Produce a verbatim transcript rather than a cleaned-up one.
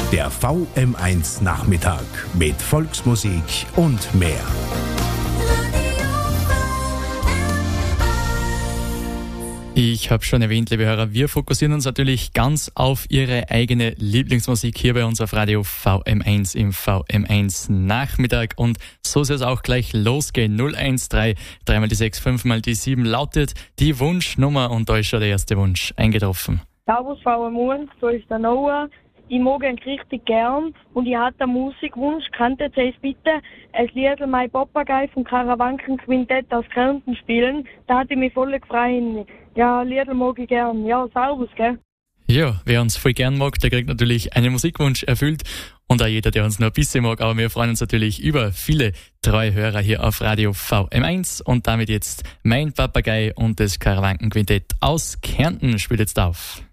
Der V M eins Nachmittag mit Volksmusik und mehr. Ich habe schon erwähnt, liebe Hörer, wir fokussieren uns natürlich ganz auf Ihre eigene Lieblingsmusik hier bei uns auf Radio V M eins im V M eins Nachmittag. Und so soll es auch gleich losgehen. null eins drei, dreimal die sechs, fünfmal die sieben lautet die Wunschnummer. Und da ist schon der erste Wunsch eingetroffen. Servus V M eins, so ist der Noah. Ich mag ihn richtig gern und ich hatte einen Musikwunsch. Könntet ihr bitte ein Lied «Mein Papagei» vom Karawanken-Quintett aus Kärnten spielen? Da hat ich mich voll gefreut. Ja, Lieder mag ich gern. Ja, servus, gell? Ja, wer uns voll gern mag, der kriegt natürlich einen Musikwunsch erfüllt. Und auch jeder, der uns nur ein bisschen mag. Aber wir freuen uns natürlich über viele treue Hörer hier auf Radio V M eins. Und damit jetzt «Mein Papagei» und das Karawanken-Quintett aus Kärnten spielt jetzt auf.